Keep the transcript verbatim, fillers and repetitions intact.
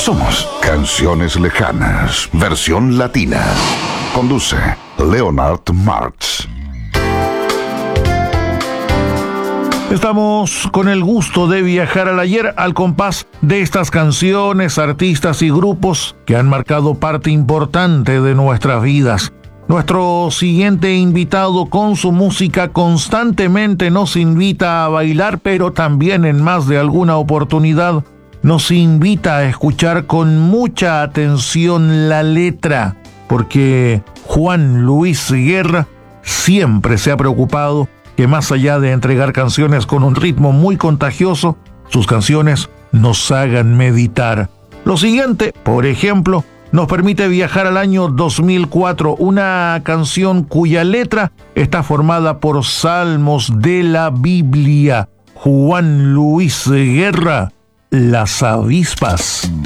Somos Canciones Lejanas, versión latina. Conduce Leonard Martz. Estamos con el gusto de viajar al ayer al compás de estas canciones, artistas y grupos que han marcado parte importante de nuestras vidas. Nuestro siguiente invitado con su música constantemente nos invita a bailar, pero también en más de alguna oportunidad nos invita a escuchar con mucha atención la letra, porque Juan Luis Guerra siempre se ha preocupado que más allá de entregar canciones con un ritmo muy contagioso, sus canciones nos hagan meditar. Lo siguiente, por ejemplo, nos permite viajar al año dos mil cuatro, una canción cuya letra está formada por salmos de la Biblia. Juan Luis Guerra, Las Avispas.